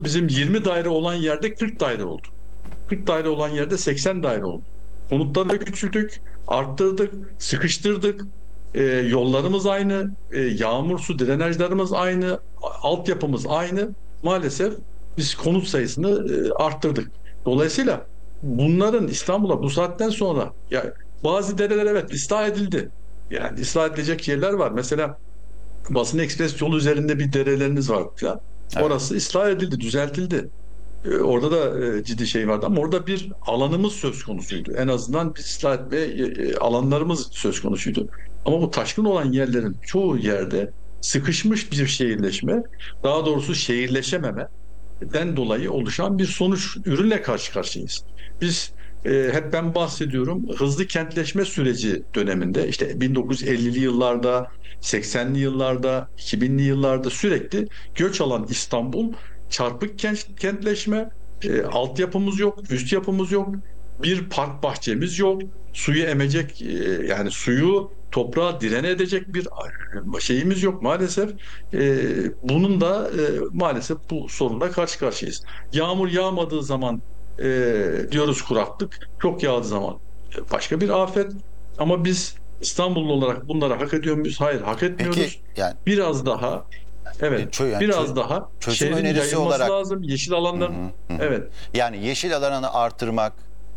bizim 20 daire olan yerde 40 daire oldu. 40 daire olan yerde 80 daire oldu. Konutları küçülttük, arttırdık, sıkıştırdık. Yollarımız aynı, yağmur su drenajlarımız aynı, altyapımız aynı. Maalesef biz konut sayısını arttırdık. Dolayısıyla bunların İstanbul'a bu saatten sonra ya bazı dereler evet ıslah edildi. Yani ıslah edilecek yerler var. Mesela Basın Ekspres yolu üzerinde bir dereleriniz var falan. Evet. Orası ıslah edildi, düzeltildi. Orada da ciddi şey vardı ama orada bir alanımız söz konusuydu. En azından bir ıslah etme alanlarımız söz konusuydu. Ama bu taşkın olan yerlerin çoğu yerde sıkışmış bir şehirleşme, daha doğrusu şehirleşememeden dolayı oluşan bir sonuç ürünle karşı karşıyayız. Biz hep ben bahsediyorum hızlı kentleşme süreci döneminde işte 1950'li yıllarda, 80'li yıllarda, 2000'li yıllarda sürekli göç alan İstanbul çarpık kentleşme, altyapımız yok, üst yapımız yok, bir park bahçemiz yok, suyu emecek yani suyu toprağa direne edecek bir şeyimiz yok maalesef. Bunun da maalesef bu sorunla karşı karşıyayız. Yağmur yağmadığı zaman diyoruz kuraklık, çok yağdığı zaman başka bir afet. Ama biz İstanbullu olarak bunları hak ediyor muyuz? Hayır, hak Peki etmiyoruz. yani, Biraz daha Evet, yani biraz daha çözüm şehrin önerisi yayılması olarak, lazım. Yeşil hı alanların, hı, hı hı. evet, Yani yeşil alanını artırmak,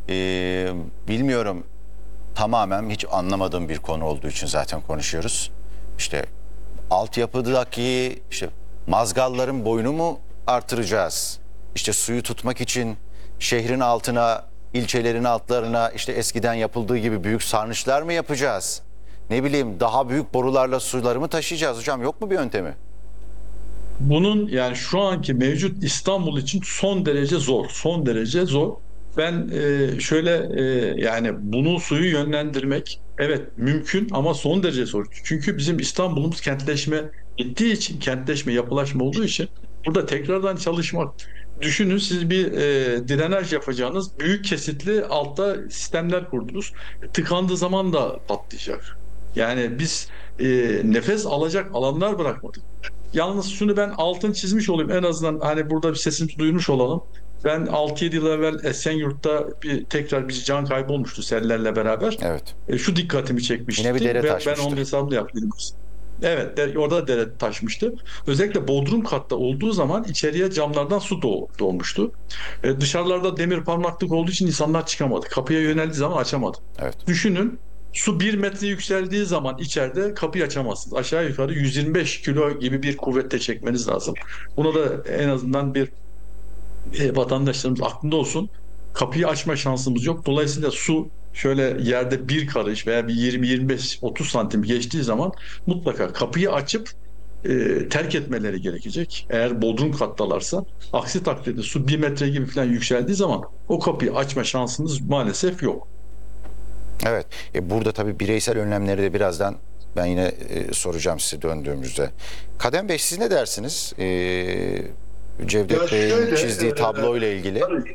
bilmiyorum, tamamen hiç anlamadığım bir konu olduğu için zaten konuşuyoruz. İşte altyapıdaki işte mazgalların boyunu mu artıracağız? İşte suyu tutmak için şehrin altına, ilçelerin altlarına işte eskiden yapıldığı gibi büyük sarnıçlar mı yapacağız? Ne bileyim, daha büyük borularla suları mı taşıyacağız hocam? Yok mu bir yöntemi? bunun yani şu anki mevcut İstanbul için son derece zor. Son derece zor. Ben şöyle yani bunu suyu yönlendirmek evet mümkün ama son derece zor. Çünkü bizim İstanbul'umuz kentleşme gittiği için, kentleşme, yapılaşma olduğu için burada tekrardan çalışmak. Düşünün siz bir drenaj yapacağınız büyük kesitli altta sistemler kurdunuz. Tıkandığı zaman da patlayacak. Yani biz nefes alacak alanlar bırakmadık. Yalnız şunu ben altın çizmiş olayım en azından hani burada bir sesimizi duyurmuş olalım. Ben 6-7 yıl evvel Esenyurt'ta tekrar bir can kaybı olmuştu sellerle beraber. Evet. Şu dikkatimi Yine bir çekmişti dere ve ben onun taşmıştı. hesabını yaptım. Evet, orada dere taşmıştı. Özellikle bodrum katta olduğu zaman içeriye camlardan su dolmuştu. Dışarılarda demir parmaklık olduğu için insanlar çıkamadı. Kapıya yöneldiği zaman açamadı. Evet. Düşünün, su 1 metre yükseldiği zaman içeride kapıyı açamazsınız. Aşağı yukarı 125 kilo gibi bir kuvvette çekmeniz lazım. Buna da en azından bir vatandaşlarımız aklında olsun. Kapıyı açma şansımız yok. Dolayısıyla su şöyle yerde bir karış veya bir 20-25-30 santim geçtiği zaman mutlaka kapıyı açıp terk etmeleri gerekecek. Eğer bodrum kattalarsa aksi takdirde su 1 metre gibi falan yükseldiği zaman o kapıyı açma şansınız maalesef yok. Evet. Burada tabii bireysel önlemleri de birazdan ben yine soracağım size döndüğümüzde. Kadem Bey, siz ne dersiniz? Ya Cevdet Bey'in şöyle, çizdiği tabloyla ilgili. tabii,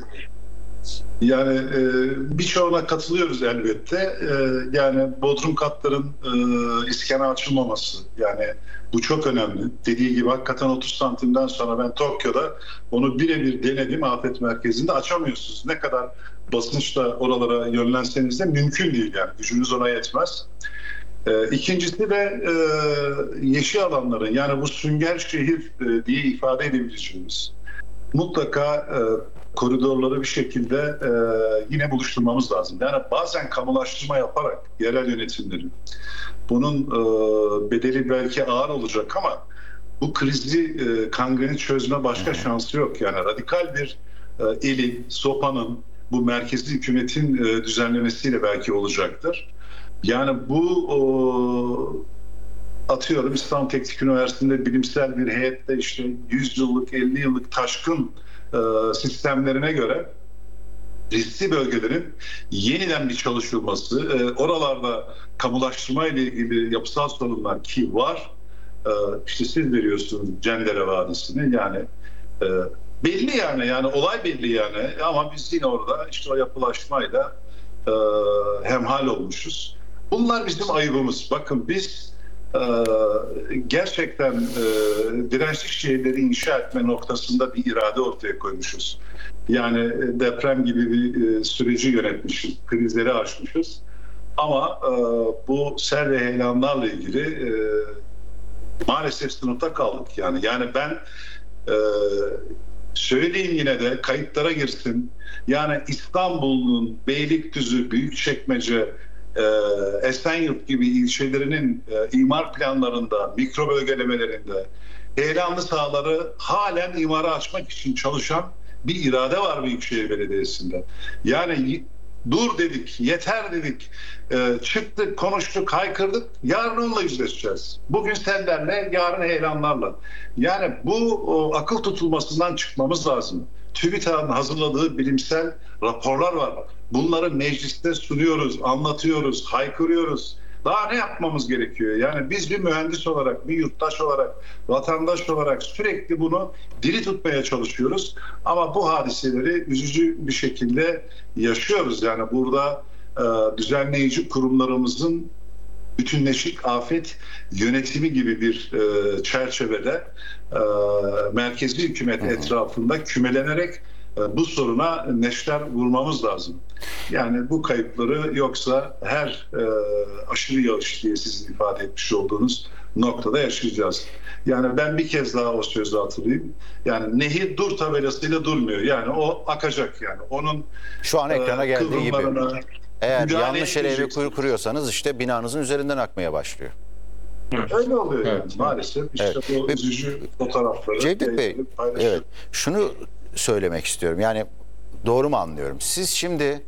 yani birçoğuna katılıyoruz elbette. Yani bodrum katların iskana açılmaması, yani bu çok önemli. Dediği gibi hakikaten 30 santimden sonra ben Tokyo'da onu birebir denedim, afet merkezinde açamıyorsunuz. Ne kadar basınçla oralara yönlenseniz de mümkün değil, yani gücünüz ona yetmez. İkincisi de yeşil alanların, yani bu sünger şehir diye ifade edebileceğimiz mutlaka koridorları bir şekilde yine buluşturmamız lazım. Yani bazen kamulaştırma yaparak yerel yönetimlerin, bunun bedeli belki ağır olacak ama bu krizi, kangreni çözme başka şansı yok. Yani radikal bir elin, sopanın, bu merkezi hükümetin düzenlemesiyle belki olacaktır. Yani bu atıyorum İstanbul Teknik Üniversitesi'nde bilimsel bir heyette işte 100 yıllık, 50 yıllık taşkın sistemlerine göre riskli bölgelerin yeniden bir çalışılması, oralarda kamulaştırma ile ilgili yapısal sorunlar ki var. İşte siz veriyorsunuz Cendere Vadisi'ni, yani e, belli, yani olay belli yani, ama biz yine orada işte o yapılaşmayla hemhal olmuşuz. Bunlar bizim ayıbımız. Bakın biz gerçekten dirençli şehirleri inşa etme noktasında bir irade ortaya koymuşuz. Yani deprem gibi bir süreci yönetmişiz, krizleri aşmışız. Ama bu sel ve heyelanlarla ilgili maalesef sınıfta kaldık. Yani ben söyleyeyim, yine de kayıtlara girsin. Yani İstanbul'un Beylikdüzü, Büyükçekmece, Esenyurt gibi ilçelerinin imar planlarında, mikro bölgelemelerinde heyelanlı sahaları halen imara açmak için çalışan bir irade var Büyükşehir Belediyesi'nde. Yani dur dedik, yeter dedik, çıktık, konuştuk, haykırdık, yarın onunla yüzleşeceğiz. Bugün sellerle, yarın heyelanlarla. Yani bu akıl tutulmasından çıkmamız lazım. TÜBİTAK'ın hazırladığı bilimsel raporlar var. Bunları mecliste sunuyoruz, anlatıyoruz, haykırıyoruz. Daha ne yapmamız gerekiyor? Yani biz bir mühendis olarak, bir yurttaş olarak, vatandaş olarak sürekli bunu diri tutmaya çalışıyoruz. Ama bu hadiseleri üzücü bir şekilde yaşıyoruz. Yani burada düzenleyici kurumlarımızın bütünleşik afet yönetimi gibi bir çerçevede merkezi hükümet etrafında kümelenerek bu soruna neşter vurmamız lazım. Yani bu kayıpları yoksa her aşırı yağış diye sizin ifade etmiş olduğunuz noktada yaşayacağız. Yani ben bir kez daha o sözü hatırlayayım. Yani nehir dur tabelasıyla durmuyor. Yani o akacak yani. Onun Şu an ekrana geldiği gibi. Eğer müdahale yanlış yere evi edeceksiniz. kuruyorsanız işte binanızın üzerinden akmaya başlıyor. Öyle oluyor yani Evet. maalesef. İşte Evet. bu üzücü fotoğrafları Cevdet Bey, paylaşıyoruz. evet, şunu söylemek istiyorum. Yani doğru mu anlıyorum? Siz şimdi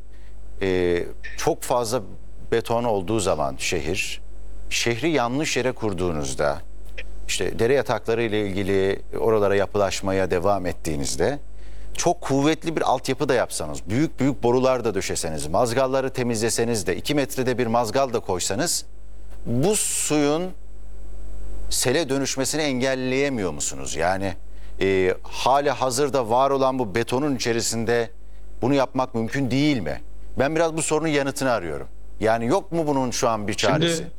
çok fazla beton olduğu zaman şehri yanlış yere kurduğunuzda, işte dere yatakları ile ilgili oralara yapılaşmaya devam ettiğinizde, çok kuvvetli bir altyapı da yapsanız, büyük büyük borular da döşeseniz, mazgalları temizleseniz de, 2 metrede bir mazgal da koysanız, bu suyun sele dönüşmesini engelleyemiyor musunuz? Yani hala hazırda var olan bu betonun içerisinde bunu yapmak mümkün değil mi? Ben biraz bu sorunun yanıtını arıyorum. Yani yok mu bunun şu an bir çaresi? Şimdi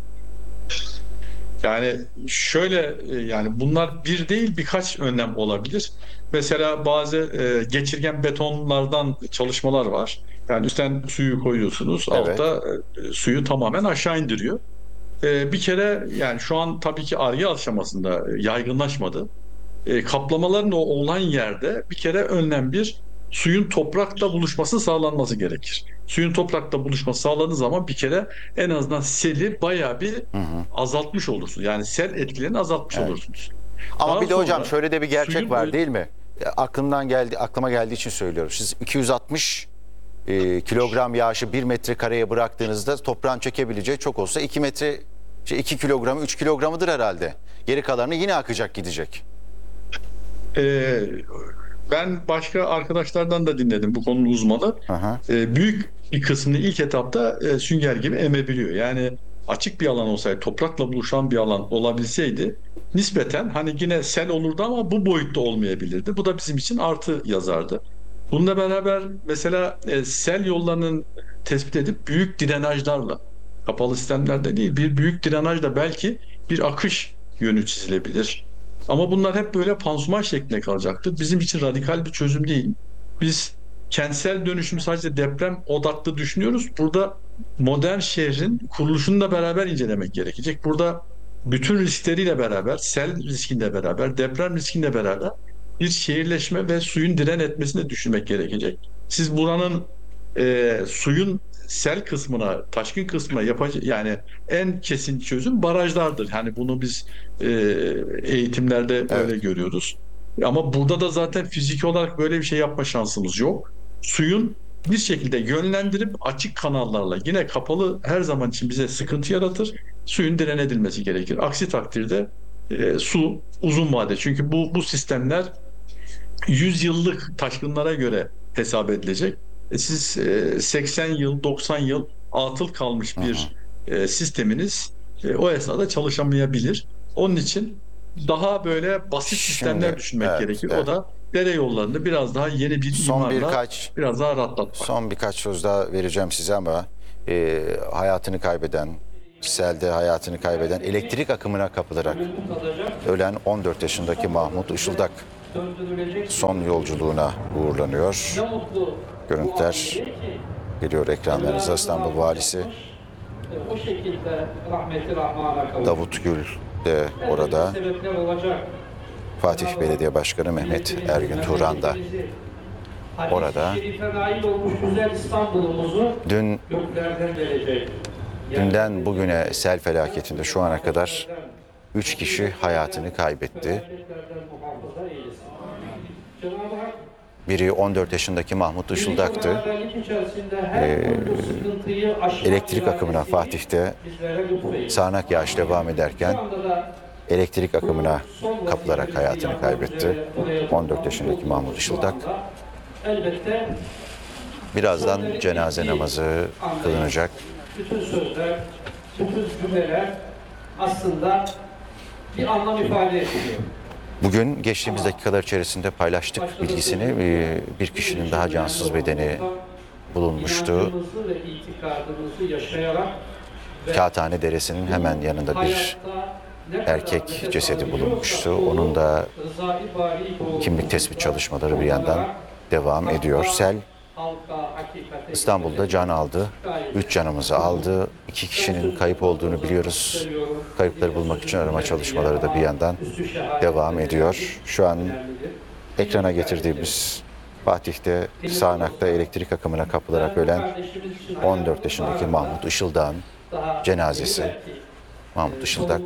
yani şöyle yani bunlar bir değil birkaç önlem olabilir. Mesela bazı geçirgen betonlardan çalışmalar var. Yani üstten suyu koyuyorsunuz, Evet. altta suyu tamamen aşağı indiriyor. Bir kere yani şu an tabii ki Ar-Ge aşamasında yaygınlaşmadı. Kaplamaların olan yerde bir kere önlem bir suyun toprakla buluşması sağlanması gerekir. Suyun toprakla buluşması sağladığı zaman bir kere en azından seli bayağı bir azaltmış olursunuz. Yani sel etkilerini azaltmış Evet. olursunuz. Ama Daha bir de hocam sonra şöyle de bir gerçek suyun var değil mi? Aklıma geldiği için söylüyorum. Siz 260 kilogram yağışı 1 metrekareye bıraktığınızda toprağın çekebileceği çok olsa 2 metre, 2 kilogramı 3 kilogramıdır herhalde. Geri kalanı yine akacak, gidecek. Ee, ben başka arkadaşlardan da dinledim bu konunun uzmanı. Aha. Büyük bir kısmını ilk etapta sünger gibi emebiliyor. Yani açık bir alan olsaydı, toprakla buluşan bir alan olabilseydi nispeten hani yine sel olurdu ama bu boyutta olmayabilirdi. Bu da bizim için artı yazardı. Bununla beraber mesela sel yollarının tespit edip büyük drenajlarla, kapalı sistemlerde değil, bir büyük drenajla belki bir akış yönü çizilebilir. Ama bunlar hep böyle pansuman şeklinde kalacaktır. Bizim için radikal bir çözüm değil. Biz kentsel dönüşümü sadece deprem odaklı düşünüyoruz. Burada modern şehrin kuruluşunu da beraber incelemek gerekecek. Burada bütün riskleriyle beraber, sel riskiyle beraber, deprem riskiyle beraber bir şehirleşme ve suyun diren etmesini de düşünmek gerekecek. Siz buranın suyun sel kısmına, taşkın kısmına yapacak yani en kesin çözüm barajlardır. Yani bunu biz eğitimlerde böyle görüyoruz. Ama burada da zaten fiziki olarak böyle bir şey yapma şansımız yok. Suyun bir şekilde yönlendirip açık kanallarla yine kapalı her zaman için bize sıkıntı yaratır. Suyun diren edilmesi gerekir. Aksi takdirde su uzun vade. Çünkü bu sistemler 100 yıllık taşkınlara göre hesap edilecek. Siz 80 yıl, 90 yıl atıl kalmış bir sisteminiz o esnada çalışamayabilir. Onun için daha böyle basit sistemler düşünmek evet, gerekir. evet. O da dere yollarını biraz daha yeni bir imarla biraz daha rahatlatmak. Son birkaç söz daha vereceğim size ama hayatını kaybeden selde hayatını kaybeden, elektrik akımına kapılarak ölen 14 yaşındaki Mahmut Işıldak son yolculuğuna uğurlanıyor. Görüntüler geliyor ekranlarınıza. İstanbul Valisi o şekilde rahmeti rahmana kavuştu. Davut Gül de orada. Sebepler olacak. Fatih Belediye Başkanı Mehmet Ergün Turan da orada. Hadis-i şerife nail olmuş güzel İstanbul'umuzu Dün göklerden verecek. dünden bugüne sel felaketinde şu ana kadar 3 kişi hayatını kaybetti. Felaketlerden muhafaza eylesin. Cenab-ı Hak Biri 14 yaşındaki Mahmut Işıldak'tı. beraberlik içerisinde her türlü sıkıntıyı aşmak Elektrik akımına iradesini Fatih'te bizlere lütfeyin. sağanak yağış devam ederken Şu anda da elektrik akımına kapılarak hayatını kaybetti. 14 yaşındaki Mahmut Işıldak. elbette Birazdan cenaze namazı kılınacak. bütün sözler, bütün cümleler aslında bir anlam ifade ediyor. Bugün geçtiğimiz dakikalar içerisinde paylaştık bilgisini. Bir kişinin daha cansız bedeni bulunmuştu. İnancımızı ve itikadımızı yaşayarak ve Kağıthane Deresi'nin hemen yanında bir hayatta ne kadar erkek nefes cesedi alabiliyorsak bulunmuştu. o Onun da rızayı bari doğrultusunda kimlik tespit çalışmaları bir yandan devam ediyor. Sel halka, hakikate İstanbul'da can aldı. 3 canımızı aldı. 2 kişinin kayıp olduğunu biliyoruz. Kayıpları bulmak için arama çalışmaları da bir yandan devam ediyor. Şu an ekrana getirdiğimiz Fatih'te sağanakta elektrik akımına kapılarak ölen 14 yaşındaki Mahmut Işıldak'ın cenazesi. Mahmut Işıldak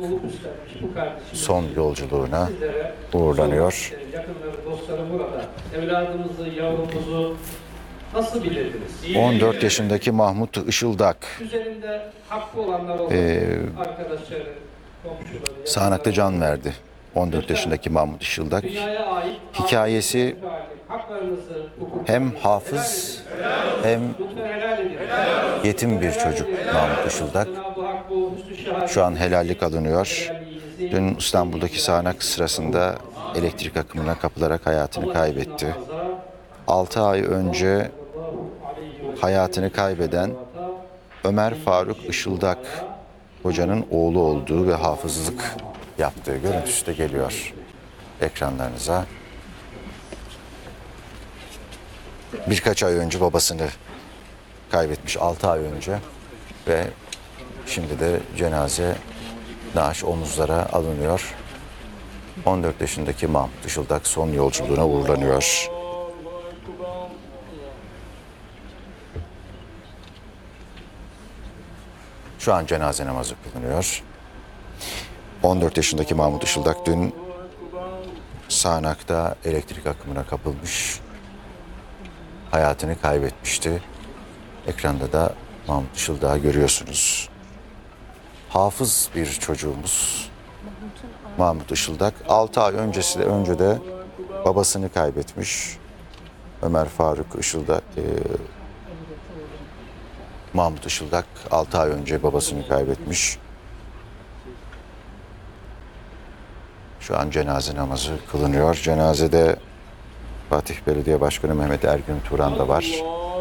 son yolculuğuna uğurlanıyor. Yakınları, dostları burada. Evladımızı, yavrumuzu nasıl bilirdiniz? 14 yaşındaki Mahmut Işıldak Üzerinde hakkı olanlar olur. Arkadaşları, komşuları. sağanakta can verdi. 14 yaşındaki Mahmut Işıldak. Dünyaya ait Hikayesi haklarınızı, hukukunuzu hem hafız hem lütfen helal edin. yetim bir çocuk Mahmut Işıldak. Cenab-ı Hak bu hüsnü şehadet Şu an helallik alınıyor. Dün İstanbul'daki sağanak sırasında elektrik akımına kapılarak hayatını kaybetti. 6 ay önce hayatını kaybeden Ömer Faruk Işıldak hocanın oğlu olduğu ve hafızlık yaptığı görüntüsü de geliyor ekranlarınıza. Birkaç ay önce babasını kaybetmiş, 6 ay önce ve şimdi de cenaze naaş omuzlara alınıyor. 14 yaşındaki Mahmut Işıldak son yolculuğuna uğurlanıyor. Şu an cenaze namazı kılınıyor. 14 yaşındaki Mahmut Işıldak dün sağanakta elektrik akımına kapılmış, hayatını kaybetmişti. Ekranda da Mahmut Işıldak'ı görüyorsunuz. Hafız bir çocuğumuz Mahmut Işıldak 6 ay önce de babasını kaybetmiş. Ömer Faruk Işıldak, Mahmut Işıldak 6 ay önce babasını kaybetmiş. Şu an cenaze namazı kılınıyor. Cenazede Fatih Belediye Başkanı Mehmet Ergün Turan da var.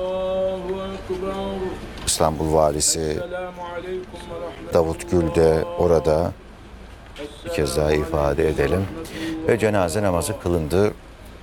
İstanbul Valisi Davut Gül de orada. Bir kez daha ifade edelim. Ve cenaze namazı kılındı.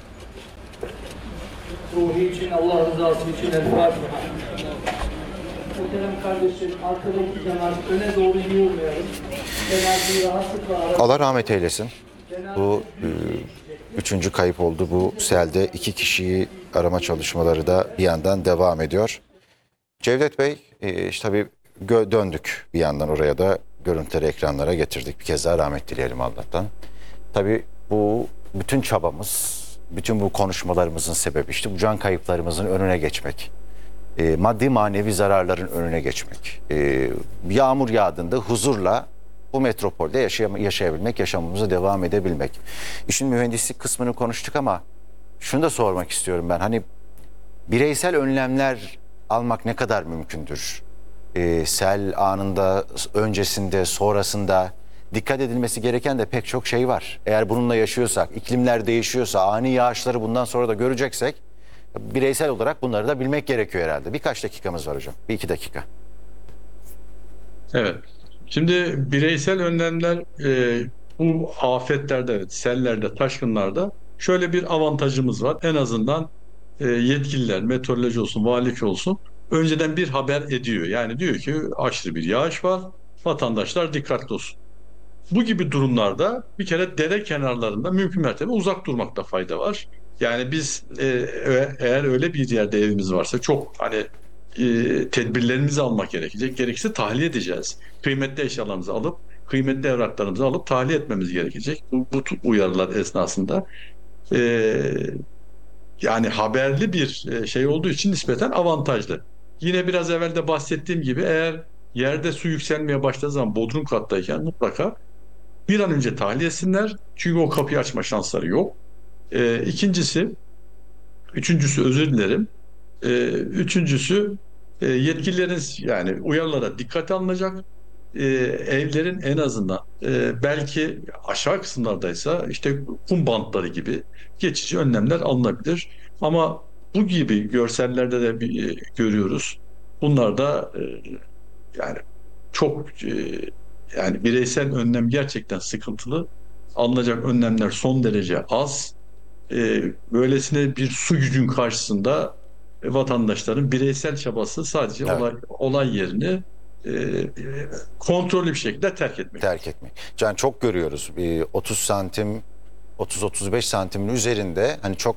ruhu için, Allah rızası için El Fatiha. Muhterem kardeşim, arkadaki cemaat öne doğru yürümeyelim. Cenazeyi rahatlıkla arayalım. Allah rahmet eylesin. Bu üçüncü kayıp oldu. Bu selde 2 kişiyi arama çalışmaları da bir yandan devam ediyor. Cevdet Bey, işte tabii döndük bir yandan oraya da görüntüleri ekranlara getirdik. Bir kez daha rahmet dileyelim Allah'tan. Tabii bu bütün çabamız, bütün bu konuşmalarımızın sebebi işte bu can kayıplarımızın önüne geçmek. Maddi manevi zararların önüne geçmek. Yağmur yağdığında huzurla bu metropolde yaşayabilmek, yaşamımıza devam edebilmek. İşin mühendislik kısmını konuştuk ama şunu da sormak istiyorum ben. Hani bireysel önlemler almak ne kadar mümkündür? Sel anında, öncesinde, sonrasında dikkat edilmesi gereken de pek çok şey var. Eğer bununla yaşıyorsak, iklimler değişiyorsa, ani yağışları bundan sonra da göreceksek bireysel olarak bunları da bilmek gerekiyor herhalde. Birkaç dakikamız var hocam. 1-2 dakika. Evet. Şimdi bireysel önlemler bu afetlerde, evet, sellerde, taşkınlarda şöyle bir avantajımız var. En azından yetkililer, meteoroloji olsun, valilik olsun önceden bir haber ediyor. Yani diyor ki aşırı bir yağış var, vatandaşlar dikkatli olsun. Bu gibi durumlarda bir kere dere kenarlarında mümkün mertebe uzak durmakta fayda var. Yani biz eğer öyle bir yerde evimiz varsa çok hani tedbirlerimizi almak gerekecek. Gerekirse tahliye edeceğiz. Kıymetli eşyalarımızı alıp, kıymetli evraklarımızı alıp tahliye etmemiz gerekecek. Bu uyarılar esnasında. E, Yani haberli bir şey olduğu için nispeten avantajlı. Yine biraz evvel de bahsettiğim gibi eğer yerde su yükselmeye başladığı zaman bodrum kattayken mutlaka bir an önce tahliye etsinler. Çünkü o kapıyı açma şansları yok. İkincisi, üçüncüsü özür dilerim. Üçüncüsü yetkililerin yani uyarılara dikkate alınacak. Evlerin en azından belki aşağı kısımlardaysa işte kum bantları gibi geçici önlemler alınabilir. Ama bu gibi görsellerde de görüyoruz. Bunlar da yani çok yani bireysel önlem gerçekten sıkıntılı. Alınacak önlemler son derece az. Böylesine bir su gücün karşısında vatandaşların bireysel çabası sadece Evet. olay yerini kontrollü bir şekilde terk etmek. Terk etmek. Yani çok görüyoruz. 30 santim, 30-35 santimin üzerinde hani çok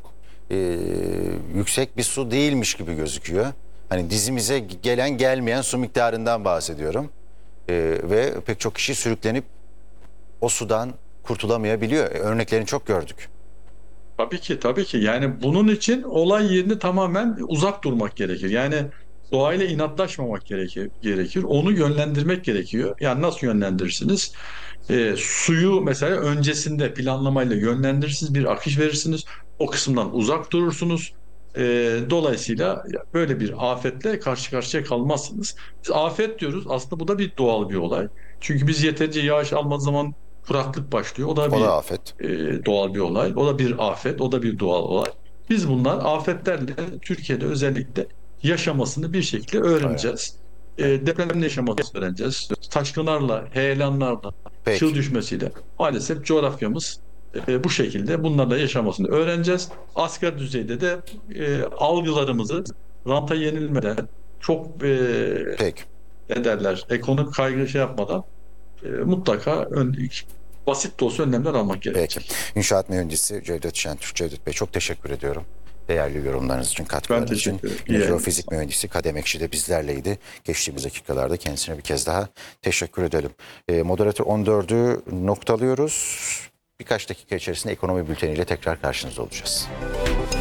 yüksek bir su değilmiş gibi gözüküyor. Hani dizimize gelen gelmeyen su miktarından bahsediyorum. Ve pek çok kişi sürüklenip o sudan kurtulamayabiliyor. Örneklerini çok gördük. Tabii ki, tabii ki. Yani bunun için olay yerini tamamen uzak durmak gerekir. Yani doğayla inatlaşmamak gerekir. Onu yönlendirmek gerekiyor. Yani nasıl yönlendirirsiniz? Suyu mesela öncesinde planlamayla yönlendirirsiniz, bir akış verirsiniz. O kısımdan uzak durursunuz. Dolayısıyla böyle bir afetle karşı karşıya kalmazsınız. Biz afet diyoruz. Aslında bu da bir doğal bir olay. Çünkü biz yeterince yağış almadığımız zaman kuraklık başlıyor. O da O bir da afet. doğal bir olay. O da bir afet, o da bir doğal olay. Biz bunlar afetlerle Türkiye'de özellikle yaşamasını bir şekilde öğreneceğiz. Depremle yaşamasını öğreneceğiz. Taşkınlarla, heyelanlarla, çığ Peki. düşmesiyle maalesef coğrafyamız bu şekilde bunlarla yaşamasını öğreneceğiz. Asgari düzeyde de algılarımızı ranta yenilmeden çok Peki. ne derler ekonomik kaygı şey yapmadan mutlaka basit de olsa önlemler almak Peki. gerekecek. İnşaat mühendisi Cevdet Şentürk. Cevdet Bey çok teşekkür ediyorum. Değerli yorumlarınız için, Ben katkılarınız için. teşekkür ederim. İyi Jeofizik mühendisi Kadem Ekşi de bizlerleydi. Geçtiğimiz dakikalarda kendisine bir kez daha teşekkür edelim. Moderatör 14'ü noktalıyoruz. Birkaç dakika içerisinde ekonomi bülteniyle tekrar karşınızda olacağız.